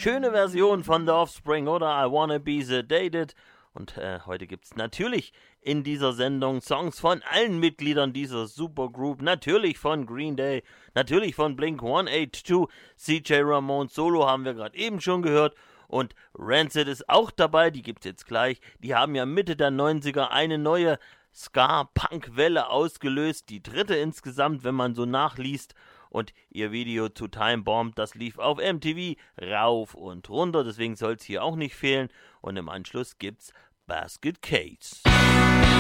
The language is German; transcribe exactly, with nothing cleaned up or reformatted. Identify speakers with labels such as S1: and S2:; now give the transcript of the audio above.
S1: schöne Version von The Offspring oder I Wanna Be Sedated. Und äh, heute gibt es natürlich in dieser Sendung Songs von allen Mitgliedern dieser Supergroup. Natürlich von Green Day, natürlich von Blink hundertzweiundachtzig, C J Ramones Solo haben wir gerade eben schon gehört. Und Rancid ist auch dabei, die gibt's jetzt gleich. Die haben ja Mitte der neunziger eine neue Ska-Punk-Welle ausgelöst. Die dritte insgesamt, wenn man so nachliest. Und ihr Video zu Time Bomb, das lief auf M T V rauf und runter. Deswegen soll es hier auch nicht fehlen. Und im Anschluss gibt's Basket Case.